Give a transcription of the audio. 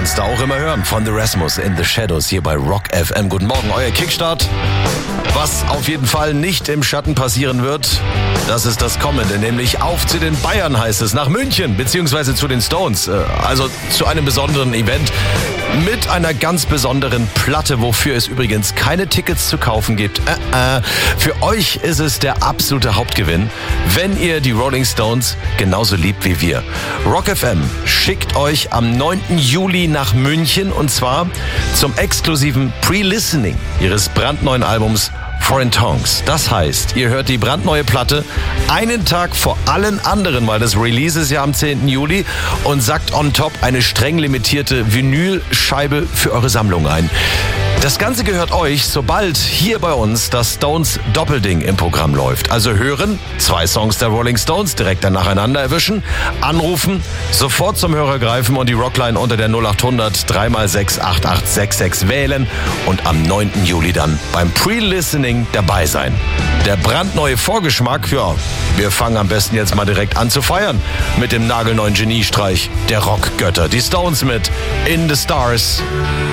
kannst du auch immer hören von The Rasmus in the Shadows hier bei Rock FM. Guten Morgen, euer Kickstart. Was auf jeden Fall nicht im Schatten passieren wird, das ist das Kommende, nämlich auf zu den Bayern heißt es, nach München, beziehungsweise zu den Stones, also zu einem besonderen Event mit einer ganz besonderen Platte, wofür es übrigens keine Tickets zu kaufen gibt. Für euch ist es der absolute Hauptgewinn, wenn ihr die Rolling Stones genauso liebt wie wir. Rock FM schickt euch am 9. Juli nach München und zwar zum exklusiven Pre-Listening ihres brandneuen Albums Foreign Tongues. Das heißt, ihr hört die brandneue Platte einen Tag vor allen anderen, weil das Release ist ja am 10. Juli und sackt on top eine streng limitierte Vinylscheibe für eure Sammlung ein. Das Ganze gehört euch, sobald hier bei uns das Stones Doppelding im Programm läuft. Also hören, 2 Songs der Rolling Stones direkt dann nacheinander erwischen, anrufen, sofort zum Hörer greifen und die Rockline unter der 0800 3x6 8866 wählen und am 9. Juli dann beim Pre-Listening dabei sein. Der brandneue Vorgeschmack, ja, wir fangen am besten jetzt mal direkt an zu feiern mit dem nagelneuen Geniestreich der Rockgötter. Die Stones mit In the Stars.